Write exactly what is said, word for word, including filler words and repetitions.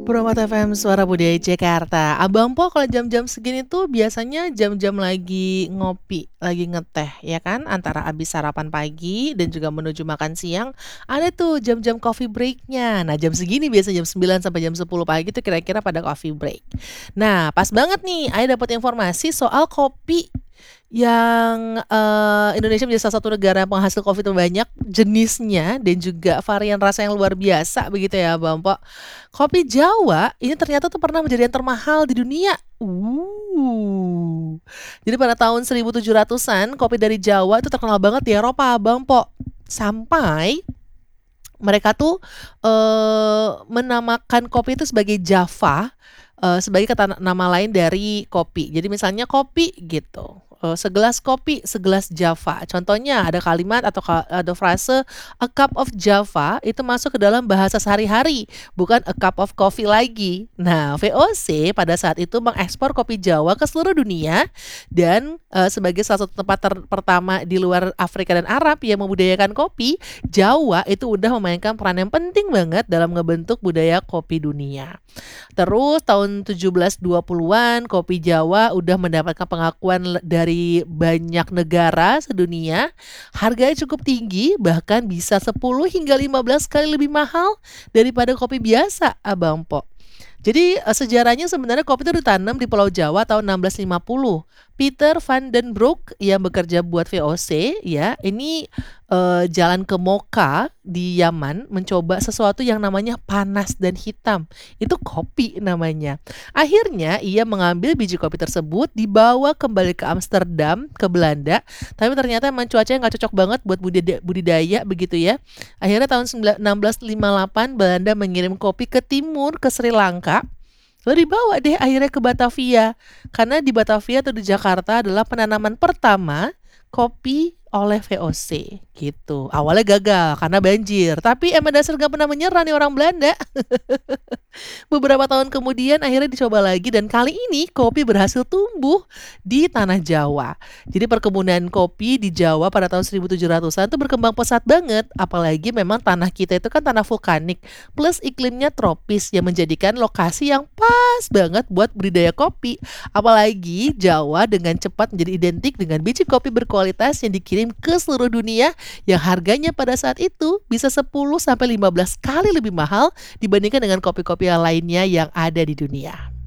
Promot F M Suara Budaya Jakarta. Abang Po kalau jam-jam segini tuh biasanya jam-jam lagi ngopi, lagi ngeteh ya kan, antara habis sarapan pagi dan juga menuju makan siang, ada tuh jam-jam coffee break-nya. Nah, jam segini biasa jam sembilan sampai jam sepuluh pagi tuh kira-kira pada coffee break. Nah, pas banget nih, Aya dapat informasi soal kopi yang, eee, Indonesia menjadi salah satu negara penghasil kopi terbanyak jenisnya dan juga varian rasa yang luar biasa begitu ya, Bang Po. Kopi Jawa ini ternyata tuh pernah menjadi yang termahal di dunia. Uh. Jadi pada tahun seribu tujuh ratusan kopi dari Jawa itu terkenal banget di Eropa, Bang Po. Sampai mereka tuh, eee, menamakan kopi itu sebagai Java, eee, sebagai kata nama lain dari kopi. Jadi misalnya kopi gitu, eee, segelas kopi, segelas Java. Contohnya ada kalimat atau ka ada frase, "A cup of Java" itu masuk ke dalam bahasa sehari-hari, bukan a cup of coffee lagi. Nah, V O C pada saat itu mengekspor kopi Jawa ke seluruh dunia dan, eee, sebagai salah satu tempat ter pertama di luar Afrika dan Arab yang membudidayakan kopi, Jawa itu udah memainkan peran yang penting banget dalam ngebentuk budaya kopi dunia. Terus tahun tujuh belas dua puluhan kopi Jawa udah mendapatkan pengakuan le dari banyak negara sedunia, harganya cukup tinggi bahkan bisa sepuluh hingga lima belas kali lebih mahal daripada kopi biasa, Abang Po. Jadi, eee, sejarahnya sebenarnya kopi itu ditanam di Pulau Jawa tahun enam belas lima puluh. Peter van den Broek yang bekerja buat V O C ya, ini, eee, jalan ke Mocha di Yaman mencoba sesuatu yang namanya panas dan hitam, itu kopi namanya. Akhirnya ia mengambil biji kopi tersebut dibawa kembali ke Amsterdam, ke Belanda, tapi ternyata emang cuacanya nggak cocok banget buat budida budidaya begitu ya. Akhirnya tahun sembilan enam belas lima delapan Belanda mengirim kopi ke timur, ke Sri Lanka, lalu dibawa deh akhirnya ke Batavia. Karena di Batavia atau di Jakarta adalah penanaman pertama kopi oleh V O C gitu. Awalnya gagal karena banjir, tapi emang dasar nggak pernah menyerah nih orang Belanda. Beberapa tahun kemudian akhirnya dicoba lagi dan kali ini kopi berhasil tumbuh di tanah Jawa. Jadi perkebunan kopi di Jawa pada tahun seribu tujuh ratusan itu berkembang pesat banget, apalagi memang tanah kita itu kan tanah vulkanik plus iklimnya tropis yang menjadikan lokasi yang pas banget buat budidaya kopi. Apalagi Jawa dengan cepat menjadi identik dengan biji kopi berkualitas yang dikirim ke seluruh dunia yang harganya pada saat itu bisa sepuluh sampai lima belas kali lebih mahal dibandingkan dengan kopi-kopi yang lainnya yang ada di dunia.